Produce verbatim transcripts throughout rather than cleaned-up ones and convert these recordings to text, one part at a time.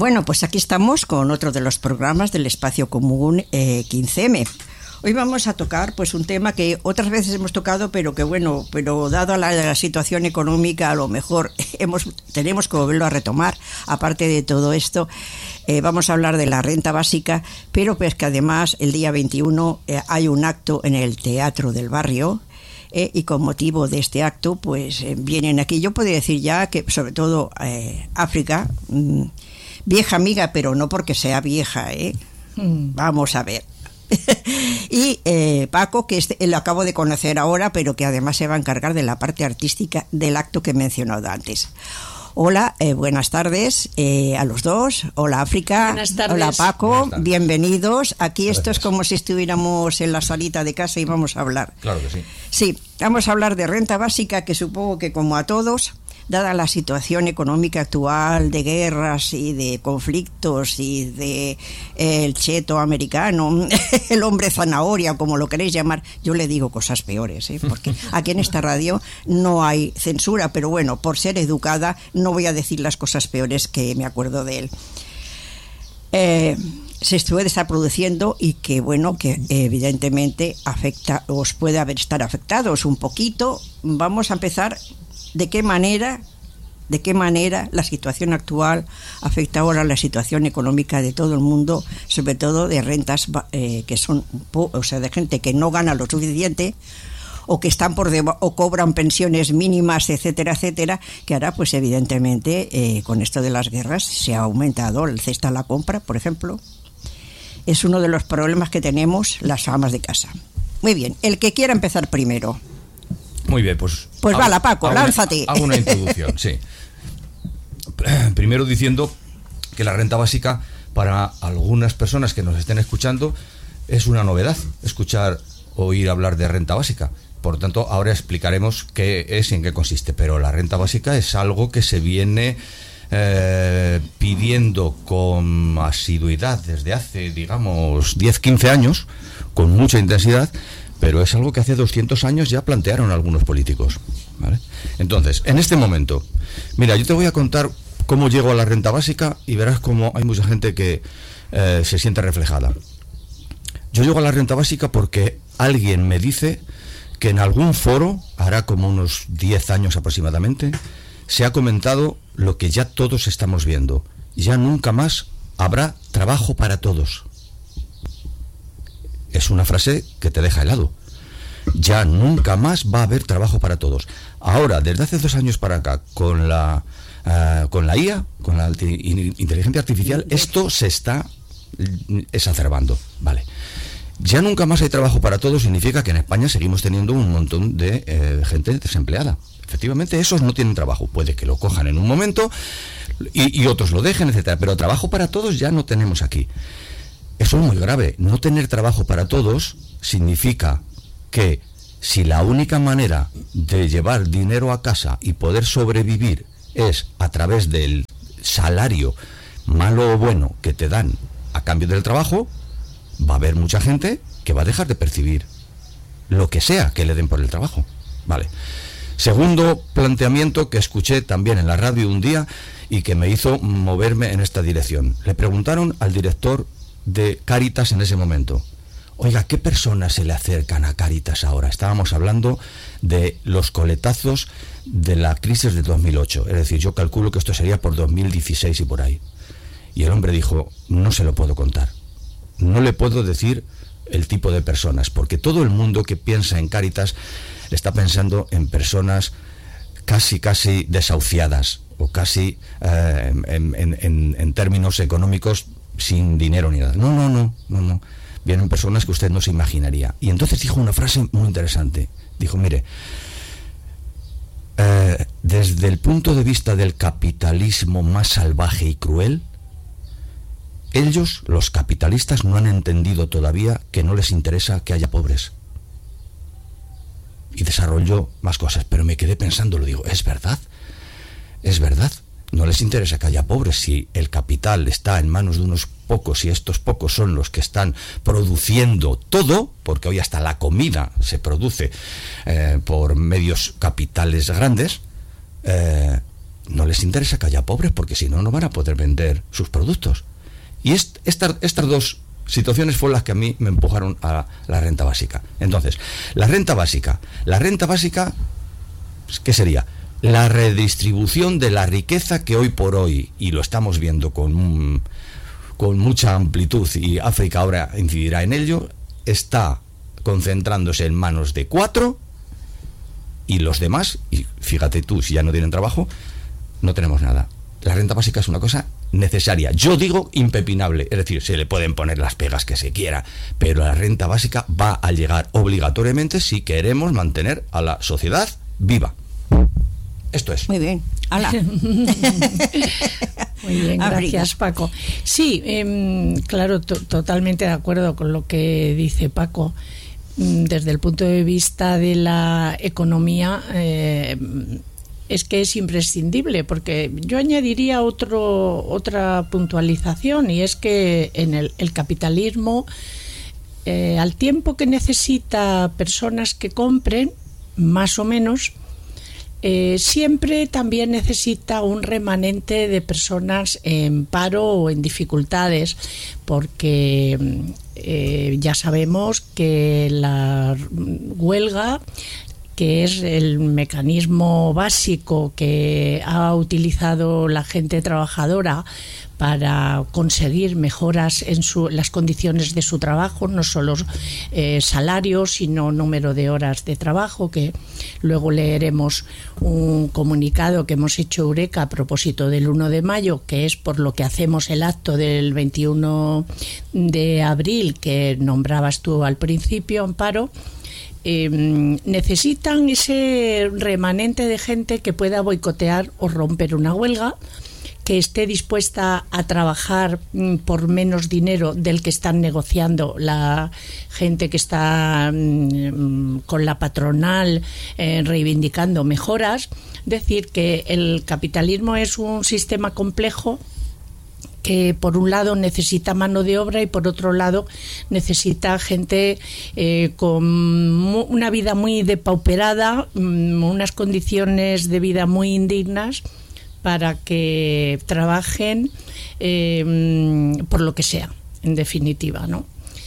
Bueno, pues aquí estamos con otro de los programas del Espacio Común eh, quince eme. Hoy vamos a tocar pues un tema que otras veces hemos tocado, pero que bueno, pero dado la, la situación económica, a lo mejor hemos tenemos que volverlo a retomar. Aparte de todo esto, eh, vamos a hablar de la renta básica, pero pues que además el día veintiuno eh, hay un acto en el Teatro del Barrio. Eh, y con motivo de este acto, pues eh, vienen aquí, yo podría decir ya que sobre todo eh, África, mmm, vieja amiga, pero no porque sea vieja, ¿eh? Mm. Vamos a ver. y eh, Paco, que este, lo acabo de conocer ahora, pero que además se va a encargar de la parte artística del acto que he mencionado antes. Hola, eh, buenas tardes eh, a los dos. Hola África. Buenas tardes. Hola Paco, Buenas tardes. Bienvenidos. Aquí Gracias. Esto es como si estuviéramos en la salita de casa y vamos a hablar. Claro que sí. Sí, vamos a hablar de renta básica, que supongo que como a todos, dada la situación económica actual de guerras y de conflictos y de eh, el cheto americano, el hombre zanahoria, como lo queréis llamar, yo le digo cosas peores, ¿eh? Porque aquí en esta radio no hay censura, pero bueno, por ser educada no voy a decir las cosas peores que me acuerdo de él. Eh, se puede estar produciendo y que bueno, que evidentemente afecta, os puede haber estar afectados un poquito. Vamos a empezar. ¿De qué manera, de qué manera la situación actual afecta ahora a la situación económica de todo el mundo, sobre todo de rentas eh, que son, o sea, de gente que no gana lo suficiente o que están por deba- o cobran pensiones mínimas, etcétera, etcétera, que ahora, pues evidentemente, eh, con esto de las guerras se ha aumentado el cesta a la compra, por ejemplo. Es uno de los problemas que tenemos las amas de casa. Muy bien, el que quiera empezar primero. Muy bien, pues... Pues hago, vale, Paco, hago lánzate. Una, hago una introducción, sí. Primero diciendo que la renta básica, para algunas personas que nos estén escuchando, es una novedad escuchar o oír hablar de renta básica. Por lo tanto, ahora explicaremos qué es y en qué consiste. Pero la renta básica es algo que se viene eh, pidiendo con asiduidad desde hace, digamos, diez, quince años, con mucha intensidad, pero es algo que hace doscientos años ya plantearon algunos políticos, ¿vale? Entonces, en este momento, mira, yo te voy a contar cómo llego a la renta básica y verás cómo hay mucha gente que eh, se siente reflejada. Yo llego a la renta básica porque alguien me dice que en algún foro, hará como unos diez años aproximadamente, se ha comentado lo que ya todos estamos viendo. Ya nunca más habrá trabajo para todos. Es una frase que te deja helado. Ya nunca más va a haber trabajo para todos. Ahora, desde hace dos años para acá, con la uh, con la I A, con la inteligencia artificial, esto se está exacerbando. Vale. Ya nunca más hay trabajo para todos significa que en España seguimos teniendo un montón de eh, gente desempleada. Efectivamente, esos no tienen trabajo. Puede que lo cojan en un momento y, y otros lo dejen, etcétera. Pero trabajo para todos ya no tenemos aquí. Eso es muy grave. No tener trabajo para todos significa que si la única manera de llevar dinero a casa y poder sobrevivir es a través del salario, malo o bueno, que te dan a cambio del trabajo, va a haber mucha gente que va a dejar de percibir lo que sea que le den por el trabajo. Vale. Segundo planteamiento que escuché también en la radio un día y que me hizo moverme en esta dirección. Le preguntaron al director de Cáritas en ese momento: oiga, ¿qué personas se le acercan a Cáritas ahora? Estábamos hablando de los coletazos de la crisis de dos mil ocho, es decir, yo calculo que esto sería por dos mil dieciséis y por ahí. Y el hombre dijo: no se lo puedo contar, no le puedo decir el tipo de personas, porque todo el mundo que piensa en Cáritas está pensando en personas casi casi desahuciadas o casi eh, en, en, en, en términos económicos sin dinero ni nada. No, no, no, no, no. Vienen personas que usted no se imaginaría. Y entonces dijo una frase muy interesante. Dijo: mire, eh, desde el punto de vista del capitalismo más salvaje y cruel, ellos, los capitalistas, no han entendido todavía que no les interesa que haya pobres. Y desarrolló más cosas, pero me quedé pensando, lo digo, ¿es verdad? ¿Es verdad? No les interesa que haya pobres si el capital está en manos de unos pocos y estos pocos son los que están produciendo todo, porque hoy hasta la comida se produce eh, por medios capitales grandes. Eh, no les interesa que haya pobres, porque si no, no van a poder vender sus productos. Y est, esta, estas dos situaciones fueron las que a mí me empujaron a la renta básica. Entonces, la renta básica, la renta básica, ¿qué sería? La redistribución de la riqueza que hoy por hoy, y lo estamos viendo con, un, con mucha amplitud, y África ahora incidirá en ello, está concentrándose en manos de cuatro, y los demás, y fíjate tú, si ya no tienen trabajo, no tenemos nada. La renta básica es una cosa necesaria, yo digo impepinable, es decir, se le pueden poner las pegas que se quiera, pero la renta básica va a llegar obligatoriamente si queremos mantener a la sociedad viva. Esto es. Muy bien. ¡Hala! Muy bien, gracias, Paco. Sí, eh, claro, to- totalmente de acuerdo con lo que dice Paco. Desde el punto de vista de la economía, eh, es que es imprescindible, porque yo añadiría otro, otra puntualización, y es que en el, el capitalismo, eh, al tiempo que necesita personas que compren, más o menos, Eh, siempre también necesita un remanente de personas en paro o en dificultades, porque eh, ya sabemos que la huelga, que es el mecanismo básico que ha utilizado la gente trabajadora para conseguir mejoras en su, las condiciones de su trabajo, no solo eh, salarios, sino número de horas de trabajo, que luego leeremos un comunicado que hemos hecho Eureka a propósito del uno de mayo, que es por lo que hacemos el acto del veintiuno de abril que nombrabas tú al principio, Amparo. Eh, necesitan ese remanente de gente que pueda boicotear o romper una huelga, que esté dispuesta a trabajar mm, por menos dinero del que están negociando la gente que está mm, con la patronal eh, reivindicando mejoras. Decir que el capitalismo es un sistema complejo que por un lado necesita mano de obra y por otro lado necesita gente eh, con una vida muy depauperada, mm, unas condiciones de vida muy indignas, para que trabajen eh, por lo que sea, en definitiva, ¿no?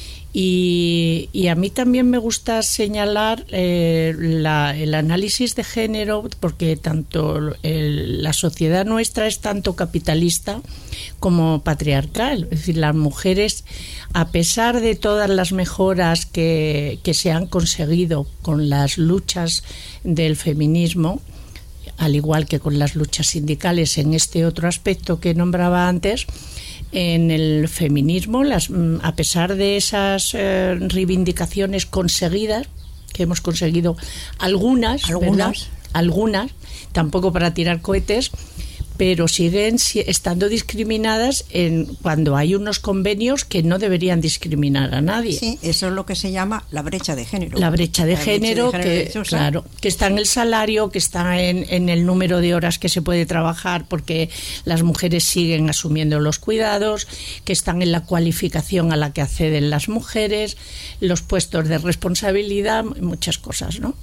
Y, y a mí también me gusta señalar eh, la, el análisis de género, porque tanto el, la sociedad nuestra es tanto capitalista como patriarcal. Es decir, las mujeres, a pesar de todas las mejoras que, que se han conseguido con las luchas del feminismo, al igual que con las luchas sindicales en este otro aspecto que nombraba antes, en el feminismo, las, a pesar de esas eh, reivindicaciones conseguidas, que hemos conseguido algunas, algunas, ¿verdad? Algunas, tampoco para tirar cohetes, pero siguen estando discriminadas en cuando hay unos convenios que no deberían discriminar a nadie. Sí, eso es lo que se llama la brecha de género. La brecha de, la género, brecha de género, que claro, que está en el salario, que está en, en el número de horas que se puede trabajar, porque las mujeres siguen asumiendo los cuidados, que están en la cualificación a la que acceden las mujeres, los puestos de responsabilidad, muchas cosas, ¿no?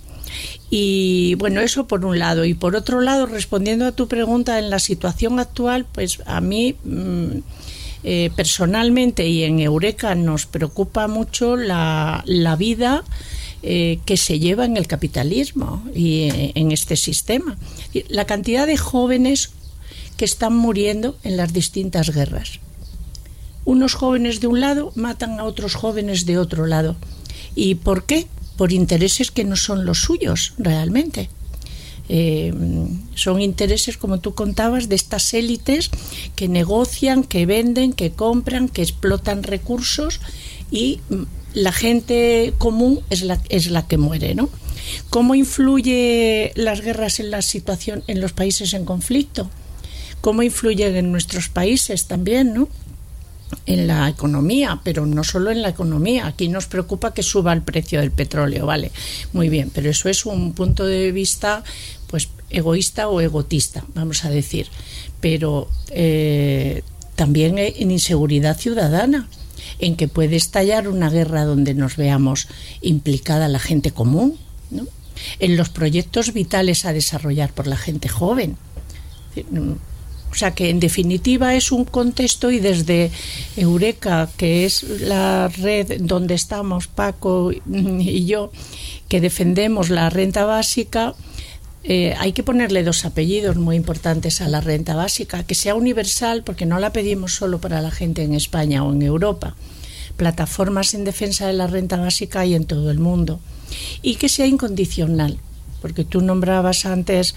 Y bueno, eso por un lado. Y por otro lado, respondiendo a tu pregunta, en la situación actual, pues a mí eh, personalmente y en Eureka nos preocupa mucho la, la vida eh, que se lleva en el capitalismo y eh, en este sistema. La cantidad de jóvenes que están muriendo en las distintas guerras. Unos jóvenes de un lado matan a otros jóvenes de otro lado. ¿Y por qué? Por intereses que no son los suyos realmente. Eh, son intereses, como tú contabas, de estas élites que negocian, que venden, que compran, que explotan recursos, y la gente común es la, es la que muere, ¿no? ¿Cómo influye las guerras en la situación en los países en conflicto? ¿Cómo influyen en nuestros países también, ¿no? En la economía, pero no solo en la economía. Aquí nos preocupa que suba el precio del petróleo, vale, muy bien, pero eso es un punto de vista pues egoísta o egotista, vamos a decir, pero eh, también en inseguridad ciudadana, en que puede estallar una guerra donde nos veamos implicada la gente común, ¿no? En los proyectos vitales a desarrollar por la gente joven. O sea que en definitiva es un contexto, y desde Eureka, que es la red donde estamos Paco y yo, que defendemos la renta básica, eh, hay que ponerle dos apellidos muy importantes a la renta básica: que sea universal, porque no la pedimos solo para la gente en España o en Europa. Plataformas en defensa de la renta básica hay en todo el mundo. Y que sea incondicional, porque tú nombrabas antes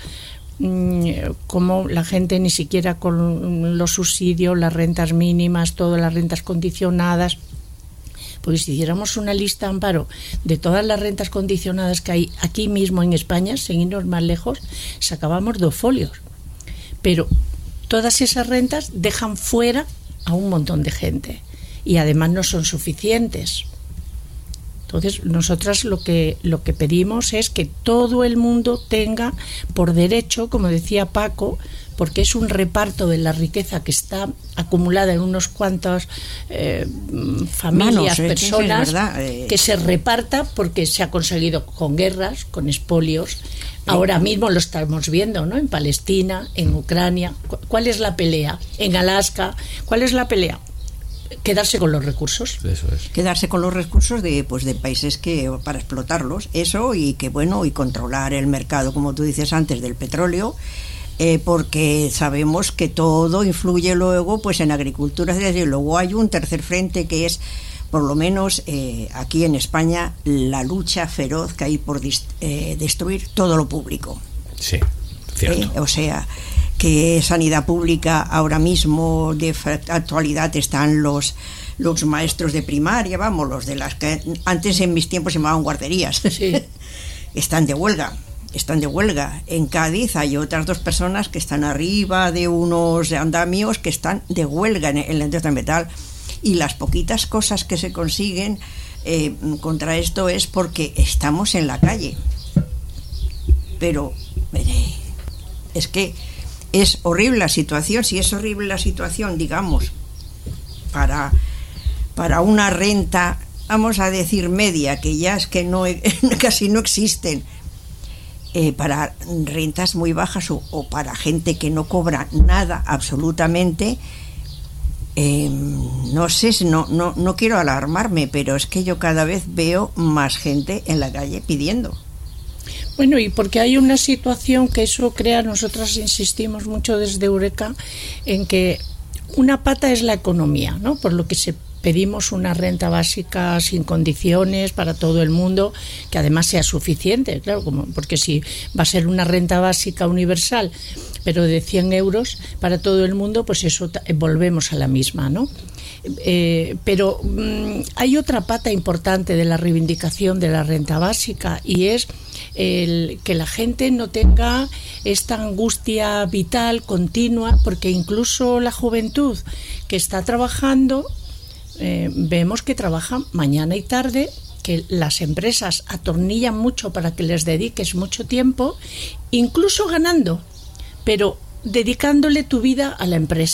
como la gente ni siquiera con los subsidios, las rentas mínimas, todas las rentas condicionadas. Porque si hiciéramos una lista, Amparo, de todas las rentas condicionadas que hay aquí mismo en España, sin irnos más lejos, sacábamos dos folios. Pero todas esas rentas dejan fuera a un montón de gente y además no son suficientes. Entonces, nosotras lo que lo que pedimos es que todo el mundo tenga por derecho, como decía Paco, porque es un reparto de la riqueza que está acumulada en unos cuantos eh, familias, Manos, eh, personas, sí, sí, eh. que se reparta, porque se ha conseguido con guerras, con expolios. Ahora mismo lo estamos viendo, ¿no? En Palestina, en Ucrania. ¿Cuál es la pelea? En Alaska. ¿Cuál es la pelea? Quedarse con los recursos. Eso es. Quedarse con los recursos de pues de países que para explotarlos, eso, y que bueno, y controlar el mercado, como tú dices antes, del petróleo, eh, porque sabemos que todo influye luego pues en agricultura. Es decir, luego hay un tercer frente que es, por lo menos eh, aquí en España, la lucha feroz que hay por dist- eh, destruir todo lo público. Sí, cierto. Eh, o sea, que sanidad pública ahora mismo de actualidad están los los maestros de primaria, vamos, los de las que antes en mis tiempos se llamaban guarderías, sí. están de huelga, están de huelga. En Cádiz hay otras dos personas que están arriba de unos andamios que están de huelga en, en la industria metal, y las poquitas cosas que se consiguen eh, contra esto es porque estamos en la calle. Pero eh, es que es horrible la situación. Si es horrible la situación, digamos, para, para una renta, vamos a decir media, que ya es que no casi no existen, eh, para rentas muy bajas o, o para gente que no cobra nada absolutamente, eh, no sé, no, no, no quiero alarmarme, pero es que yo cada vez veo más gente en la calle pidiendo. Bueno, y porque hay una situación que eso crea, nosotras insistimos mucho desde Eureka, en que una pata es la economía, ¿no? Por lo que se pedimos una renta básica sin condiciones para todo el mundo, que además sea suficiente, claro, como porque si va a ser una renta básica universal, pero de cien euros para todo el mundo, pues eso volvemos a la misma, ¿no? Eh, pero mmm, hay otra pata importante de la reivindicación de la renta básica, y es el que la gente no tenga esta angustia vital continua, porque incluso la juventud que está trabajando, eh, vemos que trabaja mañana y tarde, que las empresas atornillan mucho para que les dediques mucho tiempo, incluso ganando, pero dedicándole tu vida a la empresa.